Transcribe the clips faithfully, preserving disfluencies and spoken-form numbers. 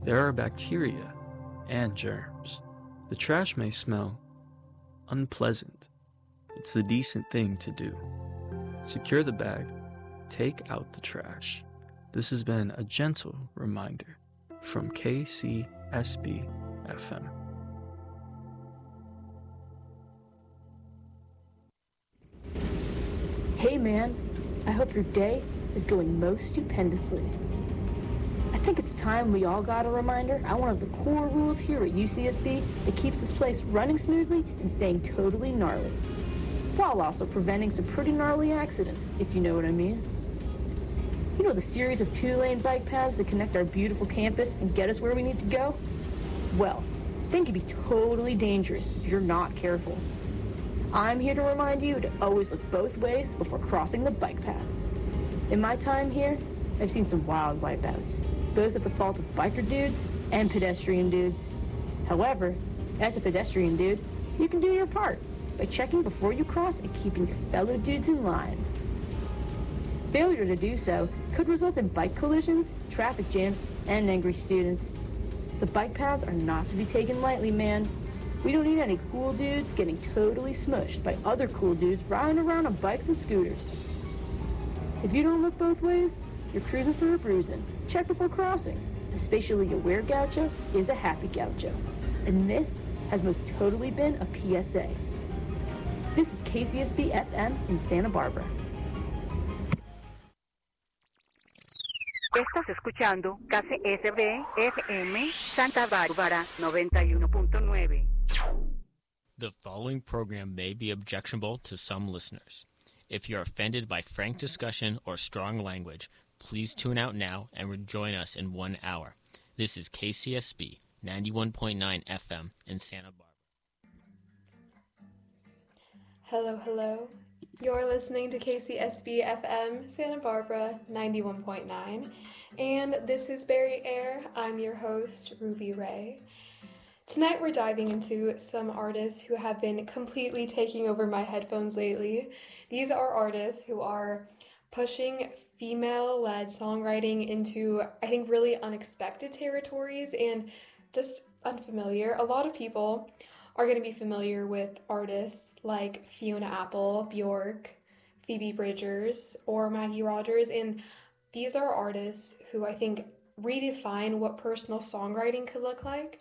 There are bacteria and germs. The trash may smell unpleasant. It's the decent thing to do. Secure the bag. Take out the trash. This has been a gentle reminder from K C S B F M. Hey man, I hope your day is going most stupendously. I think it's time we all got a reminder on one of the core rules here at U C S B that keeps this place running smoothly and staying totally gnarly, while also preventing some pretty gnarly accidents, if you know what I mean. You know the series of two-lane bike paths that connect our beautiful campus and get us where we need to go? Well, they can be totally dangerous if you're not careful. I'm here to remind you to always look both ways before crossing the bike path. In my time here, I've seen some wild wipeouts, both at the fault of biker dudes and pedestrian dudes. However, as a pedestrian dude, you can do your part by checking before you cross and keeping your fellow dudes in line. Failure to do so could result in bike collisions, traffic jams, and angry students. The bike paths are not to be taken lightly, man. We don't need any cool dudes getting totally smushed by other cool dudes riding around on bikes and scooters. If you don't look both ways, you're cruising for a bruising. Check before crossing. A spatially aware gaucho is a happy gaucho. And this has most totally been a P S A. This is K C S B F M in Santa Barbara. Estás escuchando K C S B F M Santa Bárbara noventa y uno punto nueve. The following program may be objectionable to some listeners. If you're offended by frank discussion or strong language, please tune out now and rejoin us in one hour. This is K C S B ninety-one point nine F M in Santa Barbara. Hello, hello. You're listening to K C S B F M Santa Barbara ninety-one point nine, and this is Barry Air. I'm your host, Ruby Ray. Tonight we're diving into some artists who have been completely taking over my headphones lately. These are artists who are pushing female-led songwriting into, I think, really unexpected territories and just unfamiliar. A lot of people are going to be familiar with artists like Fiona Apple, Bjork, Phoebe Bridgers, or Maggie Rogers, and these are artists who I think redefine what personal songwriting could look like,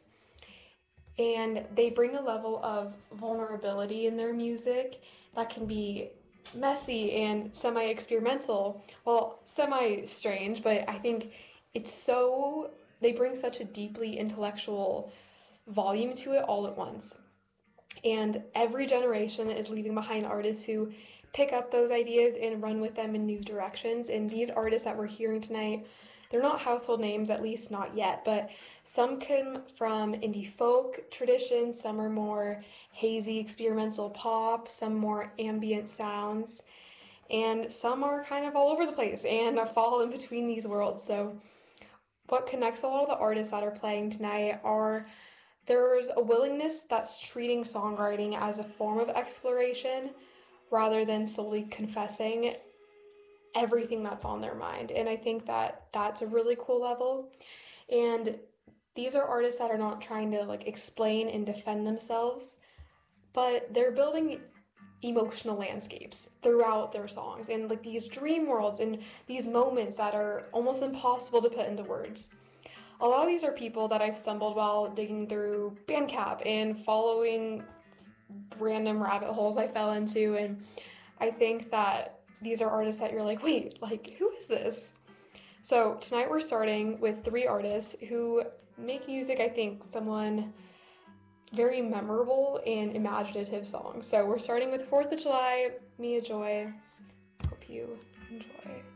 and they bring a level of vulnerability in their music that can be messy and semi-experimental, well, semi-strange, but I think it's so, they bring such a deeply intellectual volume to it all at once. And every generation is leaving behind artists who pick up those ideas and run with them in new directions. And these artists that we're hearing tonight, they're not household names, at least not yet, but some come from indie folk traditions, some are more hazy experimental pop, some more ambient sounds, and some are kind of all over the place and fall in between these worlds. So what connects a lot of the artists that are playing tonight are there's a willingness that's treating songwriting as a form of exploration rather than solely confessing everything that's on their mind. And I think that that's a really cool level. And these are artists that are not trying to like explain and defend themselves, but they're building emotional landscapes throughout their songs and like these dream worlds and these moments that are almost impossible to put into words. A lot of these are people that I've stumbled while digging through Bandcamp and following random rabbit holes I fell into, and I think that these are artists that you're like, wait, like, who is this? So tonight we're starting with three artists who make music, I think, someone very memorable and imaginative songs. So we're starting with fourth of July, Mia Joy. Hope you enjoy.